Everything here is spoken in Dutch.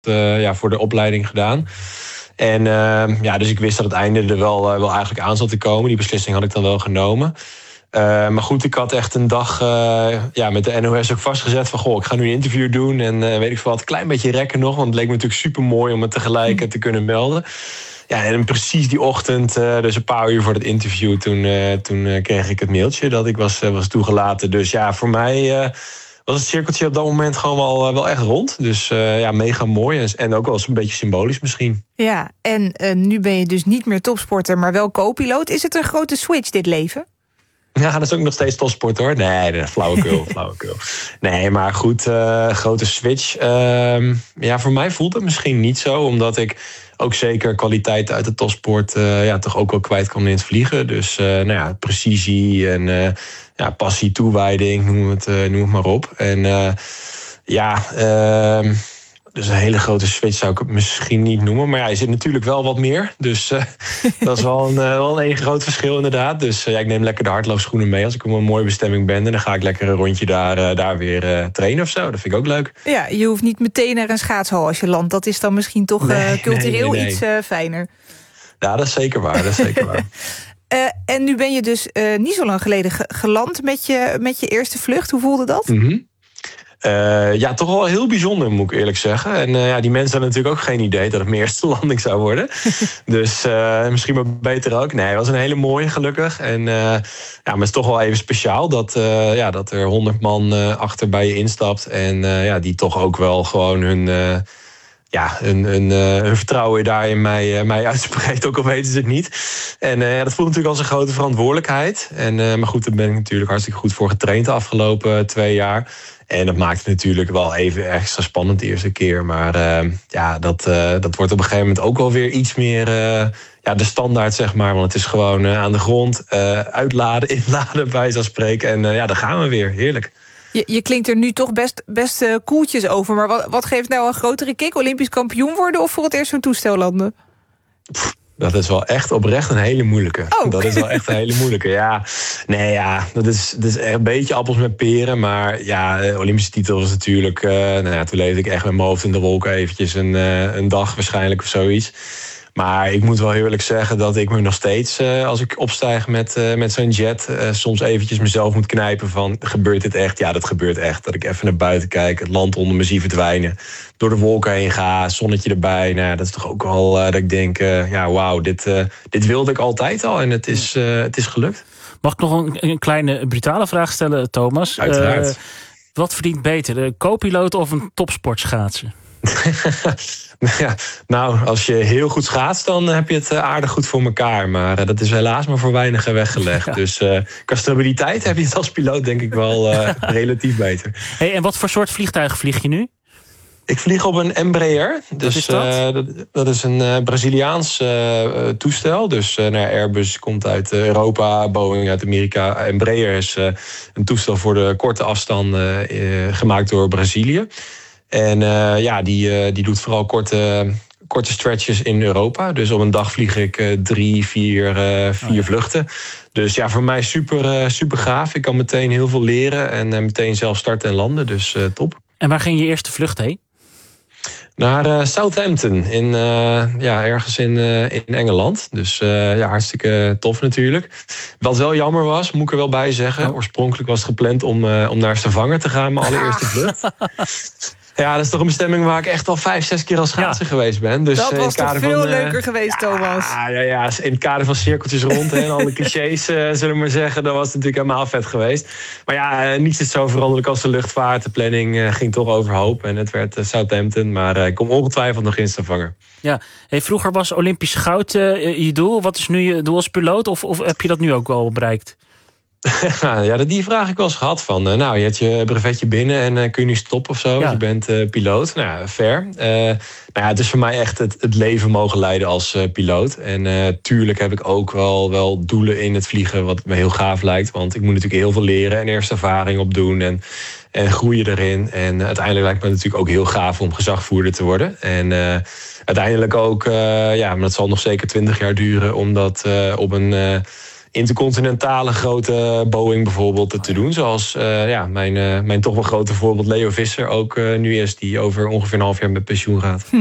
voor de opleiding gedaan. En dus ik wist dat het einde er wel eigenlijk aan zat te komen. Die beslissing had ik dan wel genomen. Maar goed, ik had echt een dag met de NOS ook vastgezet van... ik ga nu een interview doen en weet ik veel wat, een klein beetje rekken nog. Want het leek me natuurlijk super mooi om het tegelijk te kunnen melden. Ja, en precies die ochtend, dus een paar uur voor het interview... toen kreeg ik het mailtje dat ik was toegelaten. Dus ja, voor mij was het cirkeltje op dat moment gewoon wel echt rond. Dus mega mooi en ook wel eens een beetje symbolisch misschien. Ja, en nu ben je dus niet meer topsporter, maar wel co-piloot. Is het een grote switch, dit leven? Ja, dat is ook nog steeds topsport, hoor. Nee, flauwekul. Nee, maar goed, grote switch. Voor mij voelt het misschien niet zo, omdat ik ook zeker kwaliteit uit de topsport toch ook wel kwijt kan in het vliegen. Dus precisie en passie, toewijding, noem het maar op. En dus een hele grote switch zou ik het misschien niet noemen. Maar je zit natuurlijk wel wat meer. Dus dat is wel een groot verschil inderdaad. Dus ik neem lekker de hardloopschoenen mee als ik op een mooie bestemming ben. En dan ga ik lekker een rondje daar weer trainen of zo. Dat vind ik ook leuk. Ja, je hoeft niet meteen naar een schaatshal als je landt. Dat is dan misschien toch cultureel iets fijner. Ja, dat is zeker waar. En nu ben je dus niet zo lang geleden geland met je eerste vlucht. Hoe voelde dat? Mm-hmm. Toch wel heel bijzonder, moet ik eerlijk zeggen. En die mensen hadden natuurlijk ook geen idee dat het mijn eerste landing zou worden. Dus misschien maar beter ook. Nee, het was een hele mooie, gelukkig. En maar het is toch wel even speciaal dat er 100 man achter bij je instapt. En die toch ook wel gewoon hun vertrouwen daar in mij uitspreekt, ook al weten ze het niet. En dat voelt natuurlijk als een grote verantwoordelijkheid. Maar goed, daar ben ik natuurlijk hartstikke goed voor getraind de afgelopen 2 jaar. En dat maakt het natuurlijk wel even extra spannend de eerste keer. Maar dat wordt op een gegeven moment ook wel weer iets meer de standaard, zeg maar. Want het is gewoon aan de grond, uitladen, inladen, bij zo'n spreken. En daar gaan we weer. Heerlijk. Je klinkt er nu toch best koeltjes over. Maar wat geeft nou een grotere kick? Olympisch kampioen worden of voor het eerst zo'n toestel landen? Dat is wel echt oprecht een hele moeilijke. Oh. Dat is wel echt een hele moeilijke, ja. Dat is echt een beetje appels met peren. Maar de Olympische titel was natuurlijk... toen leefde ik echt met mijn hoofd in de wolken eventjes een dag waarschijnlijk of zoiets. Maar ik moet wel heel eerlijk zeggen dat ik me nog steeds... als ik opstijg met zo'n jet... soms eventjes mezelf moet knijpen van... gebeurt dit echt? Ja, dat gebeurt echt. Dat ik even naar buiten kijk, het land onder me zie verdwijnen... door de wolken heen ga, zonnetje erbij. Nou, dat is toch ook wel dat ik denk... wauw, dit wilde ik altijd al en het is gelukt. Mag ik nog een kleine brutale vraag stellen, Thomas? Uiteraard. Wat verdient beter, een co-piloot of een topsportschaatser? Als je heel goed schaatst, dan heb je het aardig goed voor elkaar. Maar dat is helaas maar voor weinigen weggelegd. Ja. Dus qua stabiliteit heb je het als piloot denk ik wel relatief beter. Hey, en wat voor soort vliegtuig vlieg je nu? Ik vlieg op een Embraer. Wat is dat? Dat is een Braziliaans toestel. Dus Airbus komt uit Europa, Boeing uit Amerika. Embraer is een toestel voor de korte afstanden gemaakt door Brazilië. En die doet vooral korte stretches in Europa. Dus op een dag vlieg ik 4 vluchten. Dus voor mij super gaaf. Ik kan meteen heel veel leren en meteen zelf starten en landen. Dus top. En waar ging je eerste vlucht heen? Naar Southampton, ergens in Engeland. Dus hartstikke tof natuurlijk. Wat wel jammer was, moet ik er wel bij zeggen. Oh. Oorspronkelijk was het gepland om naar Stavanger te gaan, mijn allereerste vlucht. Ja, dat is toch een bestemming waar ik echt al 5-6 keer als schaatser geweest ben. Dus dat was toch veel leuker geweest, Thomas? Ja, in het kader van cirkeltjes rond en alle clichés, zullen we maar zeggen. Dat was het natuurlijk helemaal vet geweest. Maar niets is zo veranderlijk als de luchtvaart. De planning ging toch overhoop en het werd Southampton. Maar ik kom ongetwijfeld nog in Stavanger. Ja, vroeger was Olympisch goud je doel. Wat is nu je doel als piloot? Of heb je dat nu ook wel bereikt? Die vraag ik wel eens gehad van... je hebt je brevetje binnen en kun je nu stoppen of zo? Ja. Je bent piloot. Fair. Het is voor mij echt het leven mogen leiden als piloot. En tuurlijk heb ik ook wel doelen in het vliegen... wat me heel gaaf lijkt. Want ik moet natuurlijk heel veel leren en eerst ervaring opdoen... en groeien erin. En uiteindelijk lijkt me natuurlijk ook heel gaaf om gezagvoerder te worden. En uiteindelijk ook... maar dat zal nog zeker 20 jaar duren... om dat op een... intercontinentale grote Boeing bijvoorbeeld te doen. Zoals mijn toch wel grote voorbeeld Leo Visser ook nu is, die over ongeveer een half jaar met pensioen gaat.